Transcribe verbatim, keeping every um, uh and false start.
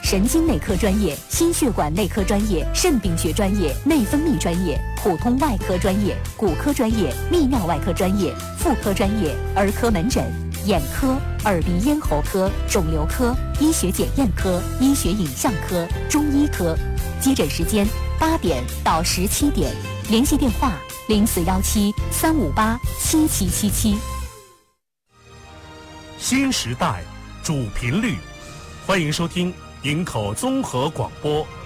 神经内科专业、心血管内科专业、肾病学专业、内分泌专业、普通外科专业、骨科专业、泌尿外科专业、妇科专业、儿科门诊、眼科、耳鼻咽喉科、肿瘤科、医学检验科、医学影像科、中医科。接诊时间八点到十七点，联系电话零四幺七三五八七七七七。 新时代主频率，欢迎收听营口综合广播